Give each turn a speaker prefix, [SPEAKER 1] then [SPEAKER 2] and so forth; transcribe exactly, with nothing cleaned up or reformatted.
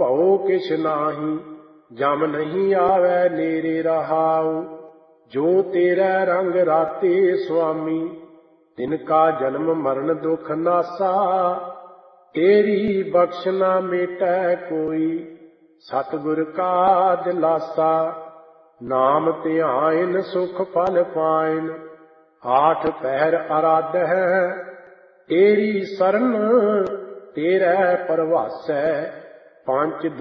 [SPEAKER 1] ਭਉ ਕਿਛ ਨਾਹੀ, ਜਮ ਨਹੀਂ ਆਵੈ ਨੇਰੇ ਰਹਾਉ। ਜੋ ਤੇਰਾ ਰੰਗ ਰਾਤੇ ਸੁਆਮੀ, ਤਿਨ ਕਾ ਜਨਮ ਮਰਨ ਦੁਖ ਨਾਸਾ। ਤੇਰੀ ਬਖਸ਼ ਨਾ ਮੇਟੈ ਕੋਈ, ਸਤਿਗੁਰ ਕਾ ਦਿਲਾਸਾ। ਨਾਮ ਧਿਆਇਨ ਸੁਖ ਫਲ ਪਾਇਨ, ਆਠ ਪਹਿਰ ਅਰਾਧਹਿ। ਤੇਰੀ ਸਰਨ ਤੇਰੇ ਪਰਵਾਸੈ, ਪੰਚ